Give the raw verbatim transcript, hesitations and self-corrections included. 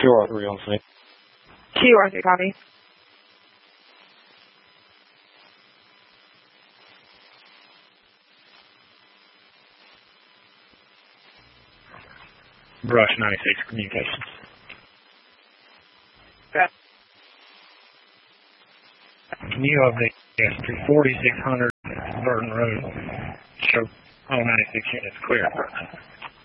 Q R three on scene. Q R three, copy. Brush ninety-six Communications. Okay. Can you update us to forty-six hundred Burton Road? Show all ninety-six units clear.